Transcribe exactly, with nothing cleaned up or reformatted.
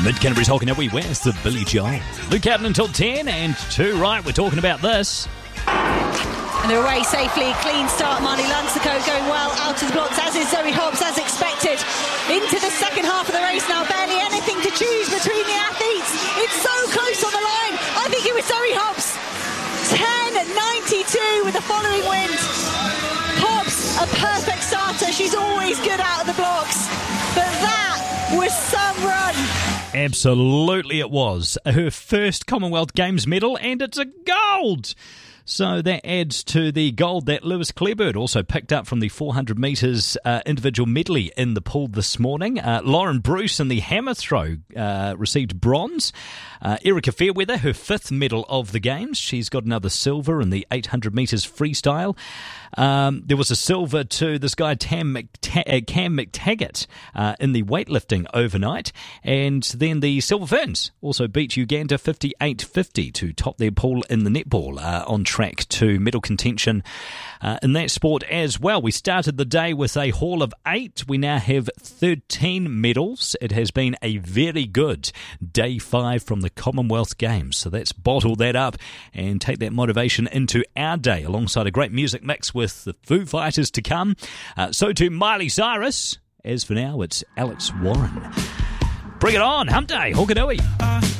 Mid-Canterbury's Hokanui, where's the Billy Joel? Luke Houghton until ten, and two right, we're talking about this. And they're away safely, clean start. Marnie Lansico going well out of the blocks, as is Zoe Hobbs, as expected. Into the second half of the race now, barely anything to choose between the athletes. It's so close on the line. I think it was Zoe Hobbs. ten ninety-two with the following wind. Hobbs, a perfect starter. She's always good out of the blocks. But that was some run. Absolutely it was. Her first Commonwealth Games medal, and it's a gold! So that adds to the gold that Lewis Clarebird also picked up from the four hundred metres uh, individual medley in the pool this morning. Uh, Lauren Bruce in the hammer throw uh, received bronze. Uh, Erica Fairweather, her fifth medal of the Games. She's got another silver in the eight hundred metres freestyle. Um, there was a silver to this guy Tam McTa- uh, Cam McTaggart uh, in the weightlifting overnight. And then the Silver Ferns also beat Uganda fifty-eight fifty to top their pool in the netball, uh, on track to medal contention uh, in that sport as well. We started the day with a haul of eight. We now have thirteen medals. It has been a very good day five from the Commonwealth Games. So let's bottle that up and take that motivation into our day alongside a great music mix with the Foo Fighters to come. Uh, so to Miley Cyrus. As for now, it's Alex Warren. Bring it on, Hump Day, Hokanui.